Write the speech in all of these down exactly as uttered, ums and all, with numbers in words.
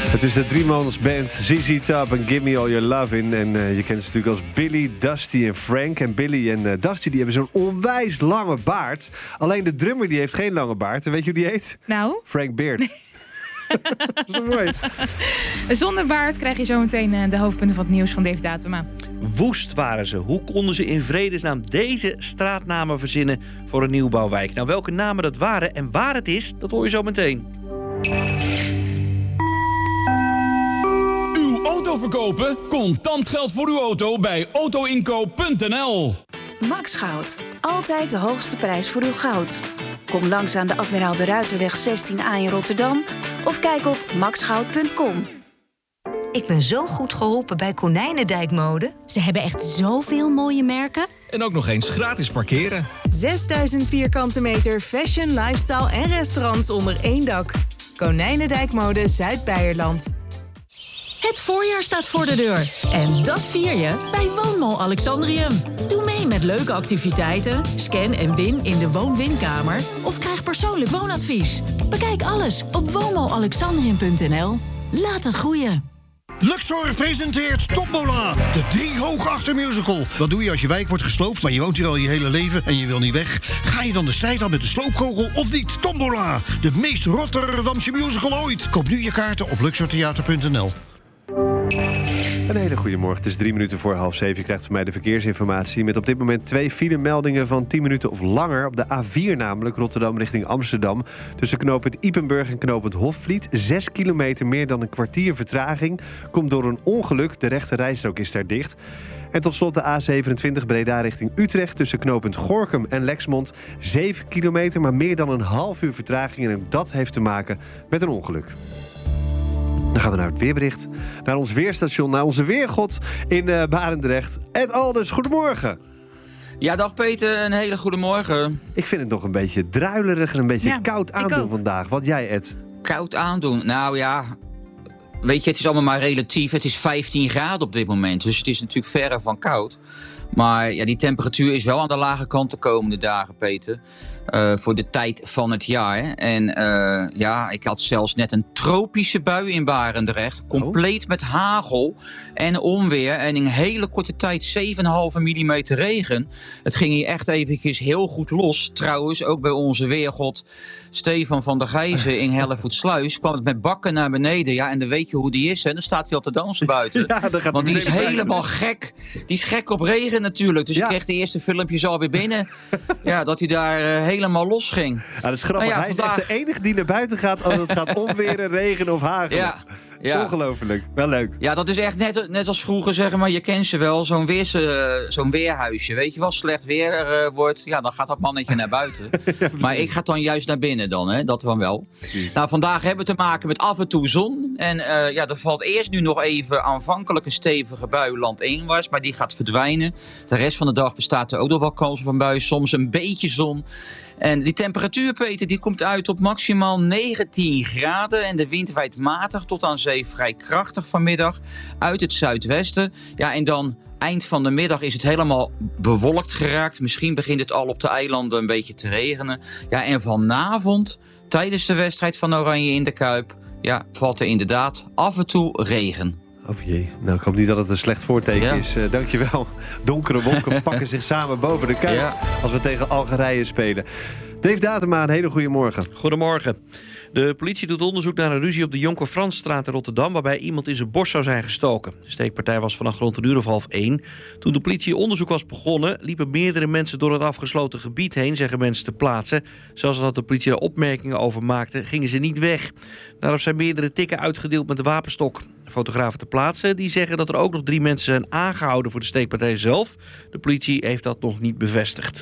Het is de driemansband Z Z Top en Give Me All Your Love In. En uh, je kent ze natuurlijk als Billy, Dusty en Frank. En Billy en uh, Dusty die hebben zo'n onwijs lange baard. Alleen de drummer die heeft geen lange baard. En weet je hoe die heet? Nou? Frank Beard. Dat is toch mooi? Zonder baard krijg je zometeen uh, de hoofdpunten van het nieuws van Dave Datema. Woest waren ze. Hoe konden ze in vredesnaam deze straatnamen verzinnen voor een nieuwbouwwijk? Nou, welke namen dat waren en waar het is, dat hoor je zo meteen. Auto verkopen? Contant geld voor uw auto bij auto inkoop punt n l. Max Goud. Altijd de hoogste prijs voor uw goud. Kom langs aan de Admiraal de Ruiterweg zestien A in Rotterdam of kijk op max goud punt com. Ik ben zo goed geholpen bij Konijnendijkmode. Ze hebben echt zoveel mooie merken. En ook nog eens gratis parkeren. zesduizend vierkante meter fashion, lifestyle en restaurants onder één dak. Konijnendijkmode Zuid-Beierland. Het voorjaar staat voor de deur. En dat vier je bij Woonmall Alexandrium. Doe mee met leuke activiteiten, scan en win in de woon-winkamer of krijg persoonlijk woonadvies. Bekijk alles op woonmall alexandrium punt n l. Laat het groeien. Luxor presenteert Tombola, de drie hoog musical. Wat doe je als je wijk wordt gesloopt, maar je woont hier al je hele leven en je wil niet weg? Ga je dan de strijd aan met de sloopkogel of niet? Tombola, de meest Rotterdamse musical ooit. Koop nu je kaarten op luxor theater punt n l. Een hele goede morgen. Het is drie minuten voor half zeven. Je krijgt van mij de verkeersinformatie met op dit moment twee filemeldingen van tien minuten of langer. Op de A vier namelijk, Rotterdam richting Amsterdam. Tussen knooppunt Ypenburg en knooppunt Hofvliet. Zes kilometer, meer dan een kwartier vertraging. Komt door een ongeluk. De rechte rijstrook is daar dicht. En tot slot de A zevenentwintig Breda richting Utrecht. Tussen knooppunt Gorinchem en Lexmond. Zeven kilometer, maar meer dan een half uur vertraging. En ook dat heeft te maken met een ongeluk. Dan gaan we naar het weerbericht. Naar ons weerstation, naar onze weergod in uh, Barendrecht. Ed Alders, goedemorgen. Ja, dag Peter, een hele goede morgen. Ik vind het nog een beetje druilerig en een beetje ja, koud aandoen vandaag. Wat jij, Ed? Koud aandoen? Nou ja, weet je, het is allemaal maar relatief. Het is vijftien graden op dit moment, dus het is natuurlijk verre van koud. Maar ja, die temperatuur is wel aan de lage kant de komende dagen, Peter. Uh, voor de tijd van het jaar. En uh, ja, ik had zelfs net een tropische bui in Barendrecht. Compleet oh. met hagel en onweer. En in een hele korte tijd zeven komma vijf millimeter regen. Het ging hier echt eventjes heel goed los. Trouwens, ook bij onze weergod Stefan van der Gijzen in Hellevoetsluis kwam het met bakken naar beneden. Ja, en dan weet je hoe die is. Hè? Dan staat hij al te dansen buiten. Ja, dan gaat Want die is helemaal gek. Die is gek op regen natuurlijk. Dus ja. ik kreeg de eerste filmpjes alweer binnen. Ja, dat hij daar uh, helemaal los ging. Ja, dat is grappig. Nou ja, hij vandaag... is echt de enige die naar buiten gaat als het gaat onweren, regen of hagelen. Ja. Ja. Ongelooflijk. Wel leuk. Ja, dat is echt net, net als vroeger, zeg maar. Je kent ze wel. Zo'n, weers, uh, zo'n weerhuisje. Weet je wel, slecht weer uh, wordt. Ja, dan gaat dat mannetje naar buiten. Ja, maar ik ga dan juist naar binnen dan, hè. Dat dan wel. Precies. Nou, vandaag hebben we te maken met af en toe zon. En uh, ja, er valt eerst nu nog even aanvankelijk een stevige bui landinwaarts. Maar die gaat verdwijnen. De rest van de dag bestaat er ook nog wel kans op een bui. Soms een beetje zon. En die temperatuur, Peter, die komt uit op maximaal negentien graden. En de wind waait matig tot aan zee vrij krachtig vanmiddag uit het zuidwesten. Ja, en dan eind van de middag is het helemaal bewolkt geraakt. Misschien begint het al op de eilanden een beetje te regenen. Ja, en vanavond, tijdens de wedstrijd van Oranje in de Kuip, ja, valt er inderdaad af en toe regen. Oh jee, nou ik hoop niet dat het een slecht voorteken ja. is. Uh, dankjewel. Donkere wolken pakken zich samen boven de Kuip ja. als we tegen Algerije spelen. Dave Datema, een hele goede morgen. Goedemorgen. De politie doet onderzoek naar een ruzie op de Jonker Fransstraat in Rotterdam, waarbij iemand in zijn borst zou zijn gestoken. De steekpartij was vannacht rond een uur of half één. Toen de politie onderzoek was begonnen, liepen meerdere mensen door het afgesloten gebied heen, zeggen mensen te plaatsen. Zelfs dat de politie er opmerkingen over maakte, gingen ze niet weg. Daarop zijn meerdere tikken uitgedeeld met de wapenstok. Fotografen te plaatsen die zeggen dat er ook nog drie mensen zijn aangehouden voor de steekpartij zelf. De politie heeft dat nog niet bevestigd.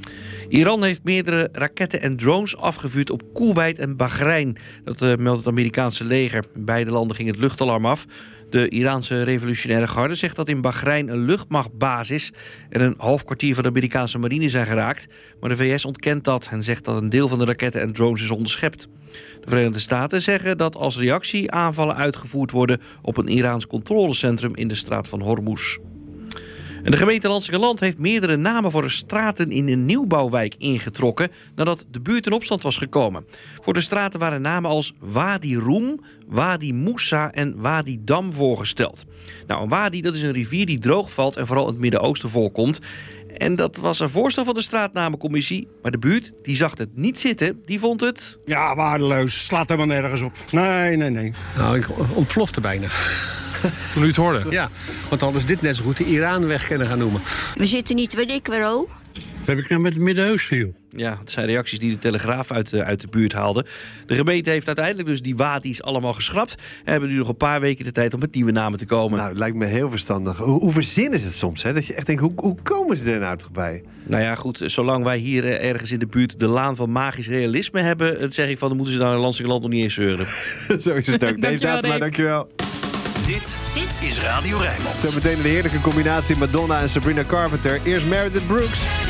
Iran heeft meerdere raketten en drones afgevuurd op Koeweit en Bahrein. Dat uh, meldt het Amerikaanse leger. In beide landen ging het luchtalarm af. De Iraanse revolutionaire garde zegt dat in Bahrein een luchtmachtbasis en een half kwartier van de Amerikaanse marine zijn geraakt. Maar de V S ontkent dat en zegt dat een deel van de raketten en drones is onderschept. De Verenigde Staten zeggen dat als reactie aanvallen uitgevoerd worden op een Iraans controlecentrum in de straat van Hormuz. En de gemeente Lansingerland heeft meerdere namen voor de straten in een nieuwbouwwijk ingetrokken nadat de buurt in opstand was gekomen. Voor de straten waren namen als Wadi Roem, Wadi Moussa en Wadi Dam voorgesteld. Nou, een wadi, dat is een rivier die droog valt en vooral in het Midden-Oosten voorkomt. En dat was een voorstel van de straatnamencommissie. Maar de buurt, die zag het niet zitten. Die vond het... Ja, waardeloos. Slaat helemaal nergens op. Nee, nee, nee. Nou, ik ontplofte bijna. Toen u het hoorde? Ja, want dan is dit net zo goed de Iraanweg kunnen gaan noemen. We zitten niet, weet ik waarom. Dat heb ik nou met het Midden-Oosten, joh. Ja, dat zijn reacties die de Telegraaf uit de, uit de buurt haalde. De gemeente heeft uiteindelijk dus die wadi's allemaal geschrapt. En hebben nu nog een paar weken de tijd om met nieuwe namen te komen. Nou, het lijkt me heel verstandig. Hoe, hoe verzinnen ze het soms? Hè? Dat je echt denkt, hoe, hoe komen ze er nou toch bij? Nou ja, goed, zolang wij hier eh, ergens in de buurt de laan van magisch realisme hebben, dan zeg ik van, dan moeten ze daar in Lansingerland nog niet eens zeuren. Zo is het ook. Dave Datema, dankjewel. Dit, dit is Radio Rijnmond. Zo meteen een heerlijke combinatie Madonna en Sabrina Carpenter. Eerst Meredith Brooks.